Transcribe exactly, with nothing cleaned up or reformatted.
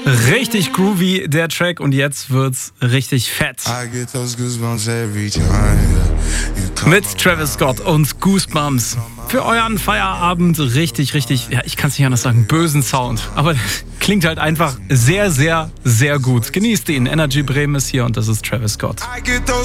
Richtig groovy, der Track, und jetzt wird's richtig fett. Mit Travis Scott und Goosebumps. Für euren Feierabend richtig, richtig, ja, ich kann es nicht anders sagen, bösen Sound. Aber klingt halt einfach sehr, sehr, sehr gut. Genießt ihn. Energy Bremen ist hier und das ist Travis Scott.